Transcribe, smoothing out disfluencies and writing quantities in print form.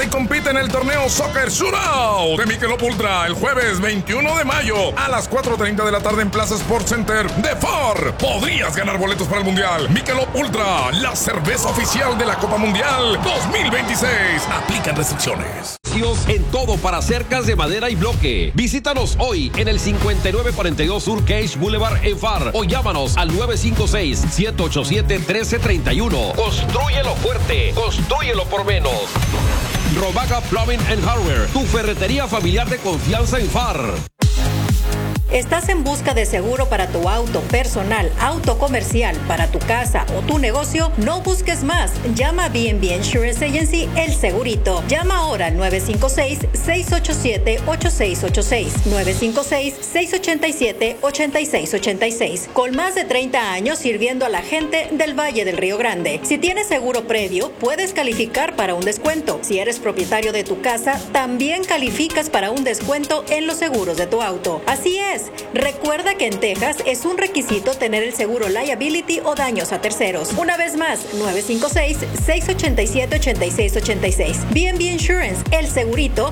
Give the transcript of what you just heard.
compite en el torneo Soccer Shootout de Michelob Ultra el jueves 21 de mayo a las 4:30 de la tarde en Plaza Sports Center de Ford. Podrías ganar boletos para el Mundial. Michelob Ultra, la cerveza oficial de la Copa Mundial 2026. Aplican restricciones. En todo para cercas de madera y bloque. Visítanos hoy en el 5942 Sur Cage Boulevard en FAR o llámanos al 956-787-1331. Constrúyelo fuerte, constrúyelo por menos. Robaga Plumbing and Hardware, tu ferretería familiar de confianza en FAR. ¿Estás en busca de seguro para tu auto personal, auto comercial, para tu casa o tu negocio? No busques más. Llama a B&B Insurance Agency, El Segurito. Llama ahora al 956-687-8686. 956-687-8686. Con más de 30 años sirviendo a la gente del Valle del Río Grande. Si tienes seguro previo, puedes calificar para un descuento. Si eres propietario de tu casa, también calificas para un descuento en los seguros de tu auto. Así es. Recuerda que en Texas es un requisito tener el seguro liability o daños a terceros. Una vez más, 956-687-8686. B&B Insurance, El Segurito,